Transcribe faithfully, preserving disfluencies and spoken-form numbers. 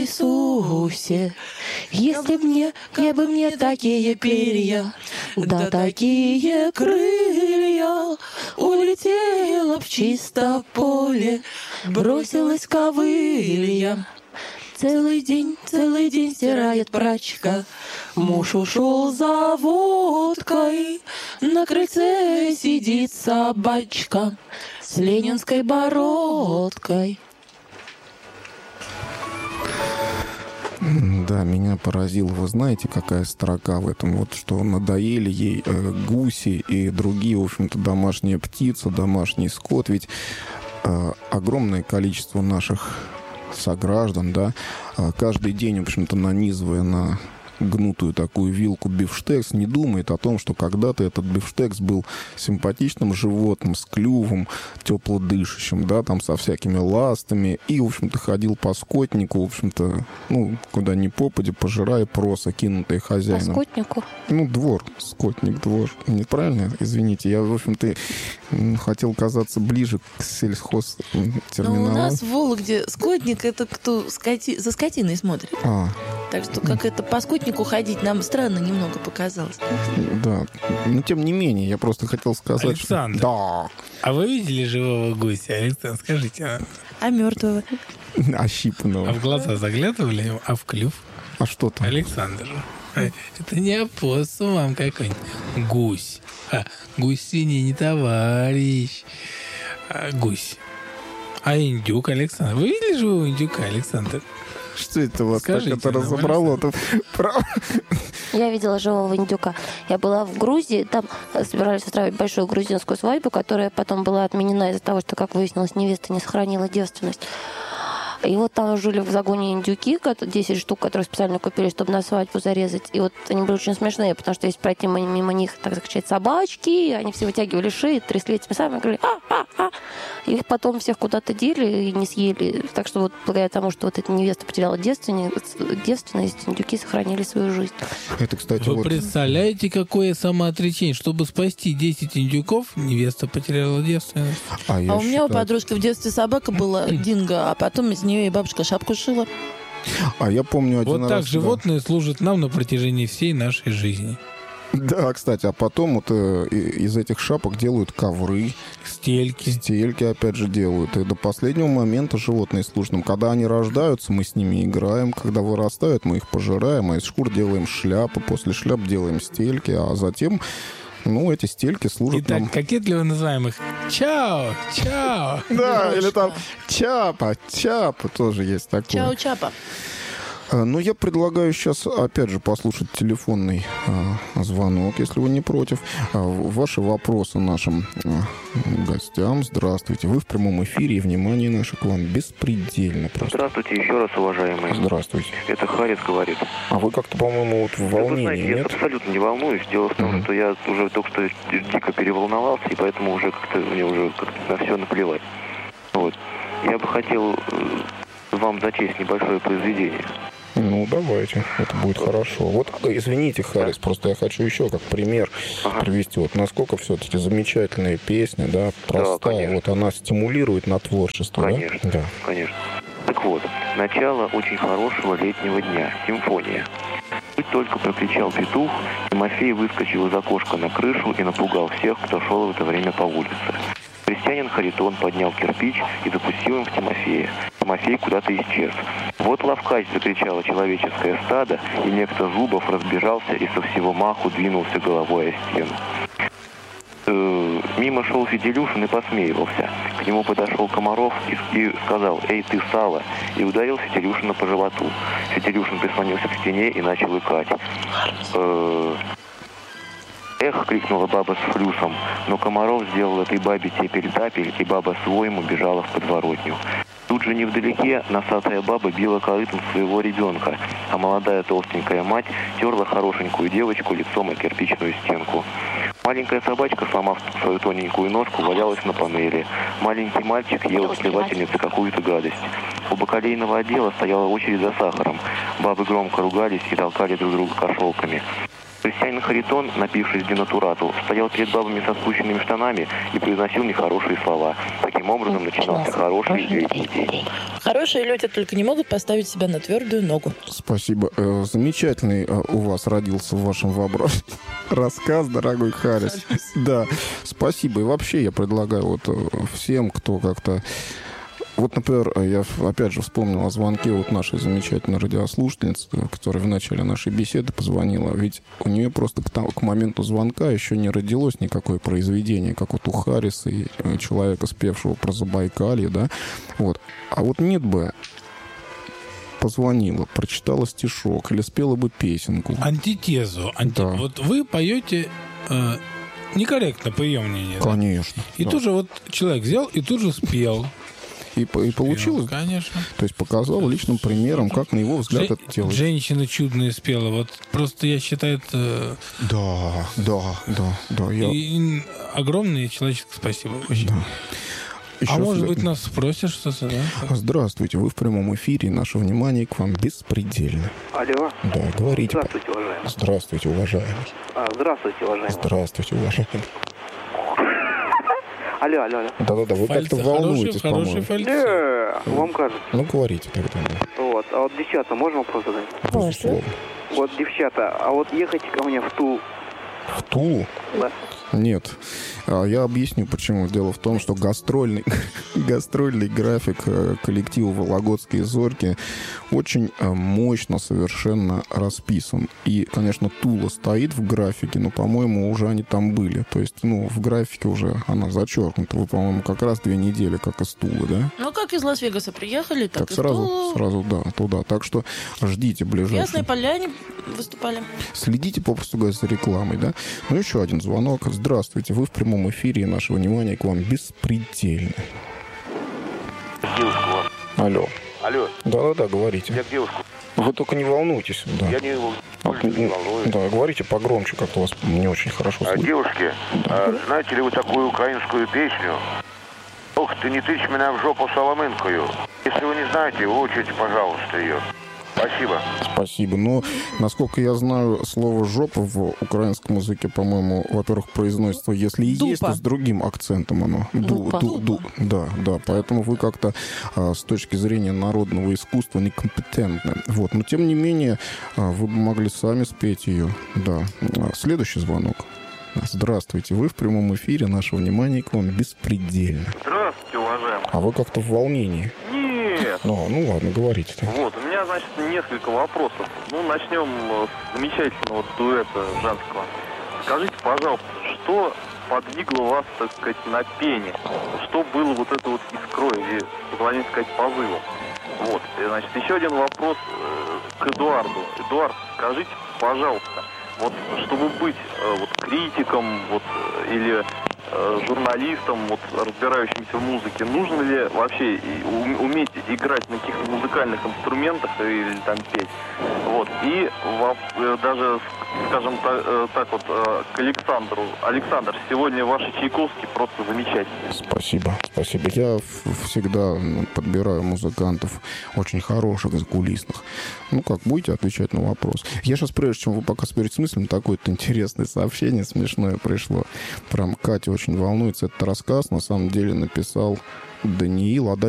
Иисусе, если б мне, я бы мне такие перья, да такие крылья, улетела б в чисто поле, бросилась ковылья. Целый день, целый день стирает прачка, муж ушел за водкой, на крыльце сидит собачка с ленинской бородкой. Да, меня поразило. Вы знаете, какая строка в этом? Вот что надоели ей э, гуси и другие, в общем-то, домашние птицы, домашний скот. Ведь э, огромное количество наших сограждан, да, э, каждый день, в общем-то, нанизывая на гнутую такую вилку бифштекс, не думает о том, что когда-то этот бифштекс был симпатичным животным, с клювом, теплодышащим, да, там со всякими ластами, и, в общем-то, ходил по скотнику, в общем-то, ну, куда ни попадя, пожирая проса, кинутые хозяином. По скотнику? Ну, двор, скотник, двор. Неправильно? Извините, я, в общем-то, хотел казаться ближе к сельхозтерминологии. Но у нас в Вологде скотник — это кто скоти... за скотиной смотрит. А. Так что как это по скотнику ходить нам странно немного показалось. Да, но тем не менее, я просто хотел сказать, Александр, что... Да. А вы видели живого гуся, Александр? Скажите. А, а мертвого? Ощипанного. А в глаза заглядывали, а в клюв? А что там? Александр, это не опоссум вам какой-нибудь. Гусь. А, гусиний не товарищ. А, гусь. А индюк, Александр. Вы видели живого индюка, Александр? Что это вас Скажите, так это разобрало? Тут... Я видела живого индюка. Я была в Грузии, там собирались устраивать большую грузинскую свадьбу, которая потом была отменена из-за того, что, как выяснилось, невеста не сохранила девственность. И вот там жили в загоне индюки, десять штук, которые специально купили, чтобы на свадьбу зарезать. И вот они были очень смешные, потому что если пройти мимо них, так сказать, собачки, они все вытягивали шеи, трясли этими самыми, говорили «а-а-а». Их потом всех куда-то дели и не съели. Так что вот благодаря тому, что вот эта невеста потеряла девственность, девственность индюки сохранили свою жизнь. Это, кстати, Вы вот... представляете, какое самоотречение? Чтобы спасти десять индюков, невеста потеряла девственность. А, а у считаю... меня у подружки в детстве собака была, динго, а потом из нее и бабушка шапку шила. А я помню один вот раз... так животные да. служат нам на протяжении всей нашей жизни. Да, кстати, а потом вот э, из этих шапок делают ковры. Стельки. Стельки, опять же, делают. И до последнего момента животные служат нам. Когда они рождаются, мы с ними играем. Когда вырастают, мы их пожираем. А из шкур делаем шляпы. После шляп делаем стельки. А затем, ну, эти стельки служат Итак, нам... кокетливо называем их чао, чао. Да, или там чапа, чапа тоже есть такое. Чао-чапа. Ну, я предлагаю сейчас, опять же, послушать телефонный а, звонок, если вы не против. А, ваши вопросы нашим а, гостям. Здравствуйте. Вы в прямом эфире, и внимание наше к вам беспредельно просто. Здравствуйте еще раз, уважаемые. Здравствуйте. Это Харис говорит. А вы как-то, по-моему, вот в волнении, вы знаете, нет? Я абсолютно не волнуюсь. Дело в том, uh-huh. что я уже только что дико переволновался, и поэтому уже как-то мне уже как-то на все наплевать. Вот. Я бы хотел вам зачесть небольшое произведение. Ну, давайте, это будет хорошо. Вот, извините, Харис, просто я хочу еще как пример ага. привести. Вот насколько все-таки замечательная песня, да, простая, да, вот она стимулирует на творчество, конечно, да? Да, конечно. Так вот, начало очень хорошего летнего дня, симфония. Тут только прокричал петух, Тимофей выскочил из окошка на крышу и напугал всех, кто шел в это время по улице. Крестьянин Харитон поднял кирпич и запустил им в Тимофея. Тимофей куда-то исчез. Вот ловкач, закричало человеческое стадо, и некто Зубов разбежался и со всего маху двинулся головой о стену. Э-э, мимо шел Фиделюшин и посмеивался. К нему подошел Комаров и, и сказал: «Эй, ты, сало!» и ударил Фиделюшина по животу. Фиделюшин прислонился к стене и начал икать. Э-э... «Эх!» — крикнула баба с флюсом, но Комаров сделал этой бабе тепель-тапель, и баба своему бежала в подворотню. Тут же невдалеке носатая баба била корытом своего ребенка, а молодая толстенькая мать терла хорошенькую девочку лицом о кирпичную стенку. Маленькая собачка, сломав свою тоненькую ножку, валялась на панели. Маленький мальчик ел от плевательницы какую-то гадость. У бакалейного отдела стояла очередь за сахаром. Бабы громко ругались и толкали друг друга кошелками. Христианин Харитон, напившись денатурату, стоял перед бабами со спущенными штанами и произносил нехорошие слова. Таким образом начинался хороший летний день. Хорошие люди только не могут поставить себя на твердую ногу. Спасибо. Э, Замечательный э, у вас родился в вашем воображении рассказ, дорогой Харрис. Да, спасибо. И вообще я предлагаю вот э, всем, кто как-то... Вот, например, я опять же вспомнил о звонке вот нашей замечательной радиослушательницы, которая в начале нашей беседы позвонила. Ведь у нее просто к, тому, к моменту звонка еще не родилось никакое произведение, как вот у Харриса и человека, спевшего про Забайкалье, да. Вот. А вот нет бы позвонила, прочитала стишок или спела бы песенку. Антитезу. Анти... Да. Вот вы поете э, некорректно, по ее мнению. Конечно. И да. тут же вот человек взял и тут же спел. И, и получилось. Конечно. То есть показал личным примером, как на его взгляд Же- это делать. Женщина чудная спела. Вот просто я считаю, это... Да, да, да, да. Я... И огромное человеческое спасибо. Очень. Да. Еще А может раз- быть, нас спросят что-то, да? Здравствуйте, вы в прямом эфире, и наше внимание к вам беспредельно. Алло. Да, говорите. Здравствуйте, уважаемый. Здравствуйте, уважаемый. А, здравствуйте, уважаемый. Здравствуйте, уважаемый. Алло, алло, алло. Да-да-да, вы как-то Фальцет, волнуетесь, хороший, хороший по-моему. фальцет. Да, вам кажется. Ну, говорите тогда. Да. Вот. А вот, девчата, можно вопрос задать? Безусловно. Вот, девчата, а вот ехайте ко мне в Тулу. В Тулу? Да. Нет. А, Я объясню, почему. Дело в том, что гастрольный, гастрольный график э, коллектива «Вологодские зорьки» очень э, мощно совершенно расписан. И, конечно, Тула стоит в графике, но, по-моему, уже они там были. То есть, ну, в графике уже она зачеркнута. Вы, по-моему, как раз две недели, как из Тулы, да? Ну, как из Лас-Вегаса приехали, так, Так и сразу, Тулу. сразу, да, туда. Так что ждите В ближайшие. Ясной Поляне выступали. Следите, попросту говоря, за рекламой, да? Ну, еще один звонок. Здравствуйте, вы в прямом эфире, и наше внимание к вам беспредельно. Девушку вам. Алло. Алло, Да-да-да, говорите. я к девушку. Вы только не волнуйтесь. Да. Я не, А, не волнуюсь. да, говорите погромче, как-то вас не очень хорошо А, слышно. девушки, а, знаете ли вы такую украинскую песню? Ох, ты не тычь меня в жопу соломинкою. Если вы не знаете, выучите, пожалуйста, ее. Спасибо. Спасибо. Но, насколько я знаю, слово «жопа» в украинском языке, по-моему, во-первых, произносится, если и есть, Дупа. то с другим акцентом оно. Ду, Дупа. ду, ду. Да, да. Поэтому вы как-то а, с точки зрения народного искусства некомпетентны. Вот. Но, тем не менее, а, вы бы могли сами спеть ее. Да. А, следующий звонок. Здравствуйте. Вы в прямом эфире. Наше внимание к вам беспредельно. Здравствуйте, уважаемый. А вы как-то в волнении. Нет. Ну, ну ладно, говорите. Вот, у меня, значит, несколько вопросов. Ну, начнем с замечательного дуэта женского. Скажите, пожалуйста, что подвигло вас, так сказать, на пение? Что было вот это вот искрой или, позволение сказать, позывом? Вот, и, значит, еще один вопрос э, к Эдуарду. Эдуард, скажите, пожалуйста, вот чтобы быть э, вот критиком, вот э, или э, журналистом, вот разбирающимся в музыке, нужно ли вообще и ум- уметь играть на каких-то музыкальных инструментах или там петь? Вот. И во- э, даже, скажем так, э, так вот, э, к Александру. Александр, сегодня ваши Чайковские просто замечательные. Спасибо, спасибо. Я в- всегда ну, подбираю музыкантов очень хороших, закулисных. Ну как, будете отвечать на вопрос? Я сейчас, прежде чем вы пока соберете с мыслями, такое-то интересное сообщение смешное пришло. Прям Катя очень волнуется. Этот рассказ на самом деле написал Даниил, а дальше